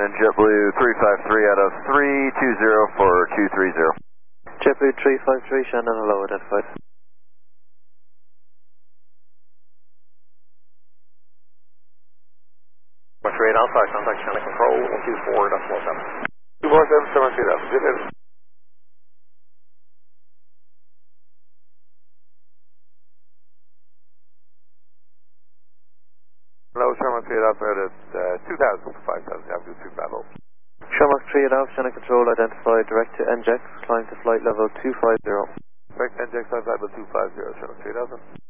in JetBlue 353 out of 320 for 230. JetBlue 353, Shannon, hello, identified. Trade outside, contact Shannon Control, 124.7. 247, 730, Hello, Sherman 3 outside at 2000 for 5000, Avenue 2 Bravo. Sherman 3 Alpha, Shannon Control, identified, direct to NJEX, climb to flight level 250. Direct NJEX, flight level 250, Sherman 3 outside.